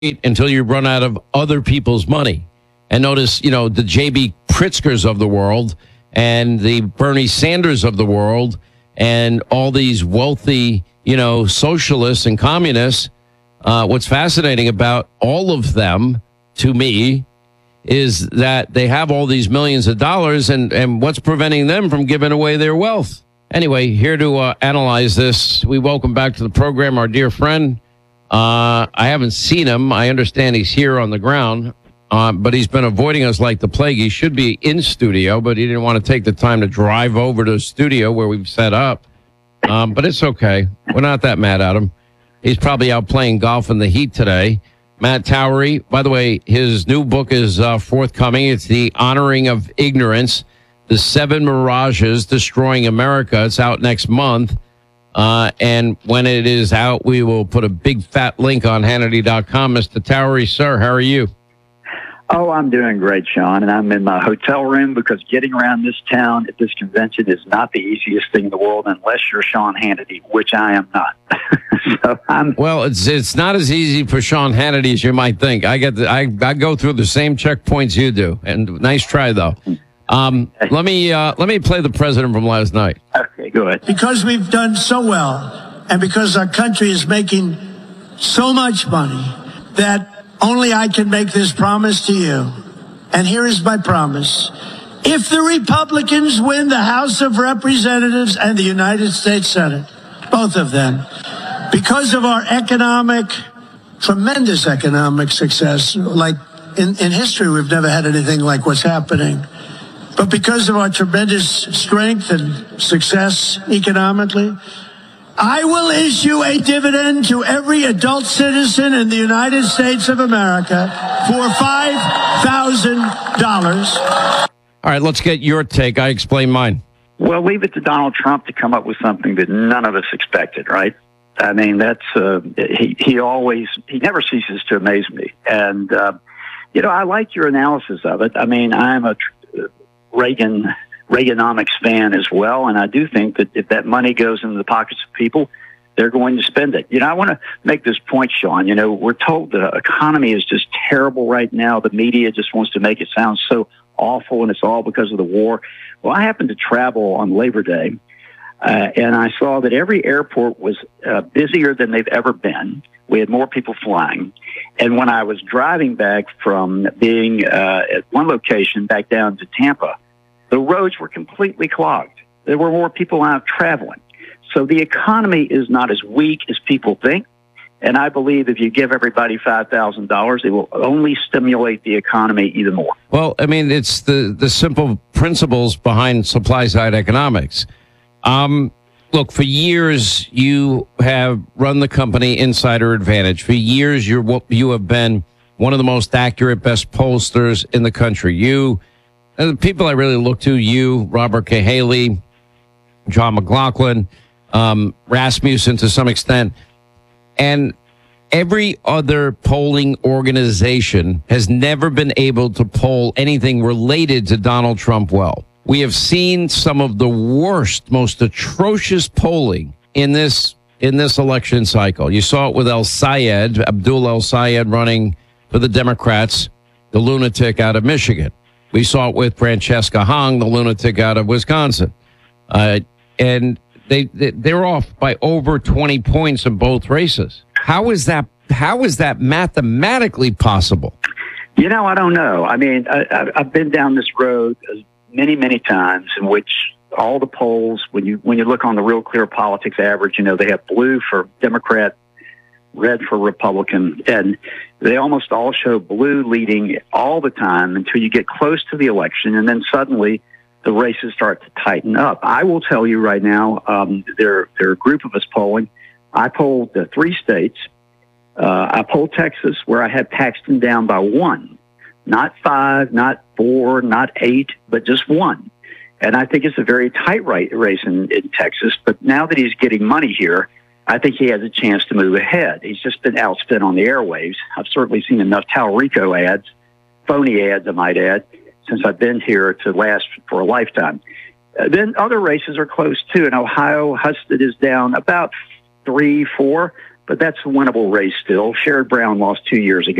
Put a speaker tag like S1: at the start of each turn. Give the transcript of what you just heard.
S1: until you run out of other people's money. And notice, the J.B. Pritzkers of the world and the Bernie Sanders of the world and all these wealthy, socialists and communists. What's fascinating about all of them, to me, is that they have all these millions of dollars, and what's preventing them from giving away their wealth? Anyway, here to analyze this, we welcome back to the program our dear friend. I haven't seen him. I understand he's here on the ground, but he's been avoiding us like the plague. He should be in studio, but he didn't want to take the time to drive over to the studio where we've set up. But it's okay. We're not that mad at him. He's probably out playing golf in the heat today. Matt Towery, by the way, his new book is forthcoming. It's The Honoring of Ignorance, The 7 Mirages Destroying America. It's out next month. And when it is out, we will put a big fat link on Hannity.com. Mr. Towery, sir, how are you?
S2: Oh, I'm doing great, Sean, and I'm in my hotel room because getting around this town at this convention is not the easiest thing in the world unless you're Sean Hannity, which I am not.
S1: Well, it's not as easy for Sean Hannity as you might think. I go through the same checkpoints you do, and nice try though. Let me play the president from last night.
S2: Okay, go ahead.
S3: Because we've done so well, and because our country is making so much money, that only I can make this promise to you. And here is my promise. If the Republicans win the House of Representatives and the United States Senate, both of them, because of our tremendous economic success, like in history, we've never had anything like what's happening. But because of our tremendous strength and success economically, I will issue a dividend to every adult citizen in the United States of America for $5,000.
S1: All right, let's get your take. I explain mine.
S2: Well, leave it to Donald Trump to come up with something that none of us expected, right? I mean, that's he never ceases to amaze me. And, I like your analysis of it. I mean, I'm a Reaganomics fan as well, and I do think that if that money goes into the pockets of people, they're going to spend it. I want to make this point, Sean. We're told the economy is just terrible right now. The media just wants to make it sound so awful, and it's all because of the war. Well, I happened to travel on Labor Day, and I saw that every airport was busier than they've ever been. We had more people flying. And when I was driving back from being at one location back down to Tampa, the roads were completely clogged. There were more people out traveling. So the economy is not as weak as people think. And I believe if you give everybody $5,000, it will only stimulate the economy even more.
S1: Well, I mean, it's the simple principles behind supply-side economics. Look, for years, you have run the company Insider Advantage. For years, you have been one of the most accurate, best pollsters in the country. The people I really look to, you, Robert Cahaly, John McLaughlin, Rasmussen to some extent, and every other polling organization has never been able to poll anything related to Donald Trump well. We have seen some of the worst, most atrocious polling in this election cycle. You saw it with Abdul El Sayed running for the Democrats, the lunatic out of Michigan. We saw it with Francesca Hong, the lunatic out of Wisconsin. And they're off by over 20 points in both races. How is that mathematically possible?
S2: I don't know. I mean, I've been down this road many, many times in which all the polls, when you look on the Real Clear Politics average, they have blue for Democrat, red for Republican, and they almost all show blue leading all the time until you get close to the election, and then suddenly the races start to tighten up. I will tell you right now, there are a group of us polling. I polled 3 states. I polled Texas, where I had Paxton down by 1, not 5, not 4, not 8, but just 1. And I think it's a very tight race in Texas. But now that he's getting money here, I think he has a chance to move ahead. He's just been outspent on the airwaves. I've certainly seen enough Talrico ads, phony ads, I might add, since I've been here to last for a lifetime. Then other races are close, too. In Ohio, Husted is down about 3, 4. but that's a winnable race still. Sherrod Brown lost 2 years ago.